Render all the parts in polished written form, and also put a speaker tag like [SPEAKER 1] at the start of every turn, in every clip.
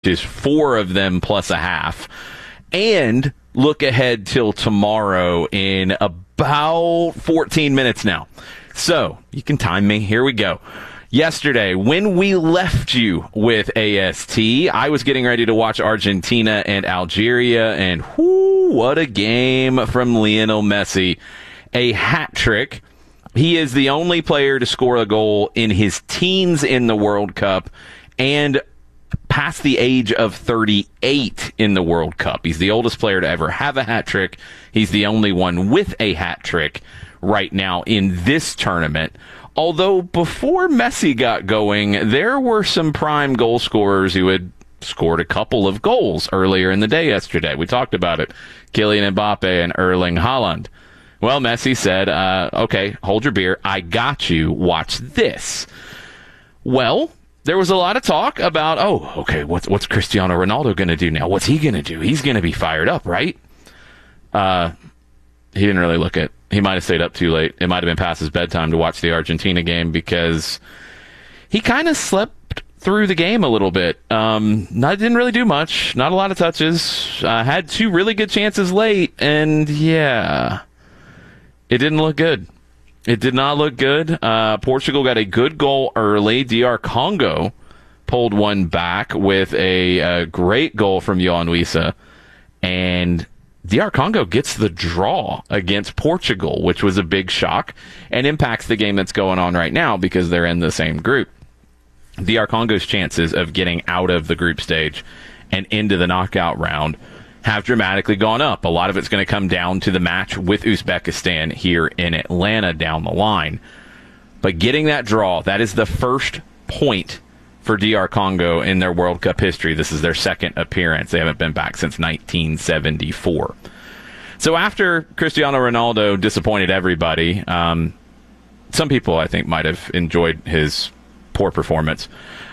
[SPEAKER 1] is 4 of them plus a half. And look ahead till tomorrow in about 14 minutes now. So you can time me. Here we go. Yesterday, when we left you with AST, I was getting ready to watch Argentina and Algeria, and whoo, what a game from Lionel Messi. A hat trick. He is the only player to score a goal in his teens in the World Cup and past the age of 38 in the World Cup. He's the oldest player to ever have a hat trick. He's the only one with a hat trick right now in this tournament. Although before Messi got going, there were some prime goal scorers who had scored a couple of goals earlier in the day yesterday. We talked about it. Kylian Mbappe and Erling Haaland. Well, Messi said, okay, hold your beer. I got you. Watch this. Well, there was a lot of talk about, okay, what's Cristiano Ronaldo going to do now? What's he going to do? He's going to be fired up, right? He didn't really look at. He might have stayed up too late. It might have been past his bedtime to watch the Argentina game because he kind of slept through the game a little bit. Didn't really do much. Not a lot of touches. Had 2 really good chances late, and yeah, it didn't look good. It did not look good. Portugal got a good goal early. DR Congo pulled one back with a great goal from Yohan Wissa. And DR Congo gets the draw against Portugal, which was a big shock and impacts the game that's going on right now because they're in the same group. DR Congo's chances of getting out of the group stage and into the knockout round have dramatically gone up. A lot of it's going to come down to the match with Uzbekistan here in Atlanta down the line. But getting that draw, that is the first point for DR Congo in their World Cup history. This is their second appearance. They haven't been back since 1974. So after Cristiano Ronaldo disappointed everybody, some people I think might have enjoyed his poor performance.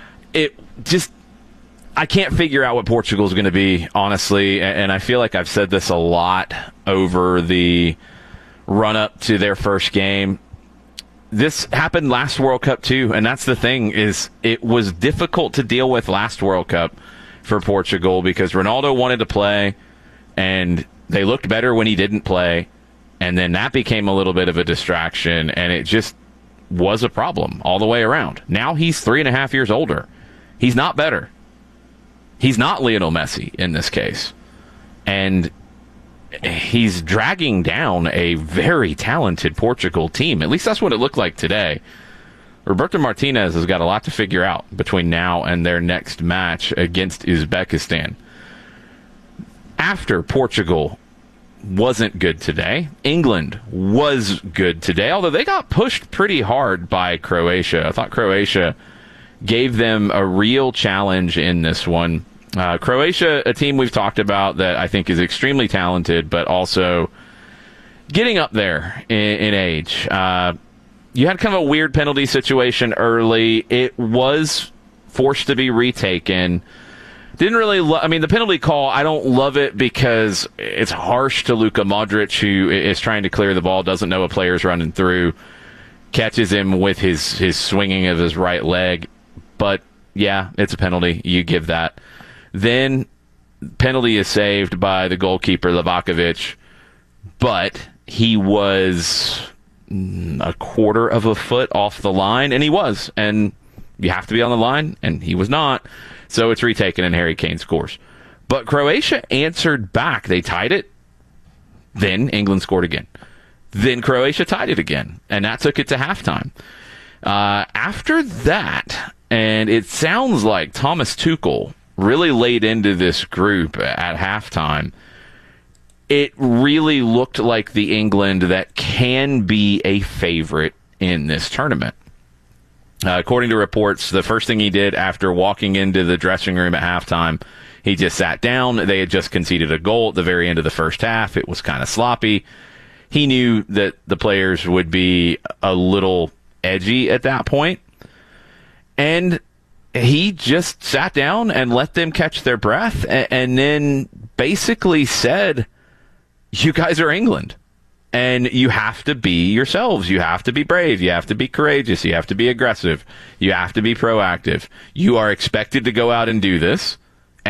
[SPEAKER 1] I can't figure out what Portugal is going to be, honestly, and I feel like I've said this a lot over the run-up to their first game. This happened last World Cup, too, and that's the thing, is it was difficult to deal with last World Cup for Portugal because Ronaldo wanted to play, and they looked better when he didn't play, and then that became a little bit of a distraction, and it just was a problem all the way around. Now he's 3.5 years older. He's not better. He's not Lionel Messi in this case. And he's dragging down a very talented Portugal team. At least that's what it looked like today. Roberto Martinez has got a lot to figure out between now and their next match against Uzbekistan. After Portugal wasn't good today, England was good today, although they got pushed pretty hard by Croatia. I thought Croatia gave them a real challenge in this one. Croatia, a team we've talked about that I think is extremely talented, but also getting up there in age. You had kind of a weird penalty situation early. It was forced to be retaken. Didn't really the penalty call, I don't love it because it's harsh to Luka Modric, who is trying to clear the ball, doesn't know a player's running through, catches him with his swinging of his right leg. But, yeah, it's a penalty. You give that. Then, penalty is saved by the goalkeeper, Livakovic, but he was a quarter of a foot off the line, and he was. And you have to be on the line, and he was not. So it's retaken, and Harry Kane scores. But Croatia answered back. They tied it. Then England scored again. Then Croatia tied it again, and that took it to halftime. After that, and it sounds like Thomas Tuchel really laid into this group at halftime. It really looked like the England that can be a favorite in this tournament. According to reports, the first thing he did after walking into the dressing room at halftime, he just sat down. They had just conceded a goal at the very end of the first half. It was kind of sloppy. He knew that the players would be a little edgy at that point. And he just sat down and let them catch their breath and then basically said, you guys are England. And you have to be yourselves. You have to be brave. You have to be courageous. You have to be aggressive. You have to be proactive. You are expected to go out and do this.